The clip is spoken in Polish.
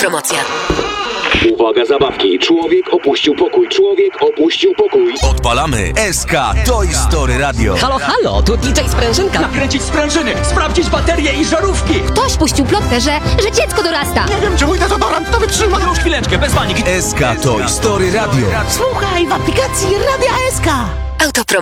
promocja. Uwaga, zabawki. Człowiek opuścił pokój. Człowiek opuścił pokój. Odpalamy SK Toy Story Radio. Halo, halo, tu DJ Sprężynka. Nakręcić sprężyny, sprawdzić baterie i żarówki. Ktoś puścił plotkę, że dziecko dorasta. Nie wiem, czy mój dezodorant to wytrzyma. Już chwileczkę, bez paniki. SK Toy Story Radio. Słuchaj w aplikacji Radia SK. Autopromocja.